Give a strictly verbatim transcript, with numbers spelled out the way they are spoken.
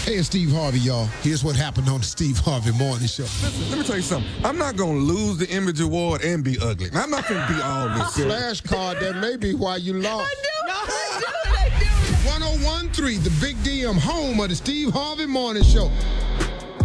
Hey, it's Steve Harvey, y'all. Here's what happened on the Steve Harvey Morning Show. Listen, let me tell you something. I'm not going to lose the Image Award and be ugly. I'm not going to be all this. Flashcard, that may be why you lost. I knew it. I knew it. I knew it. one oh one point three, the Big D M, home of the Steve Harvey Morning Show.